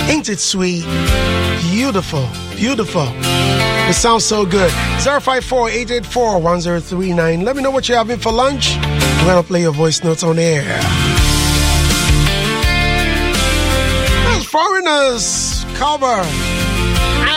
Ain't it sweet? Beautiful, beautiful. It sounds so good. 054-884-1039. Let me know what you're having for lunch. I'm going to play your voice notes on air. As Foreigners cover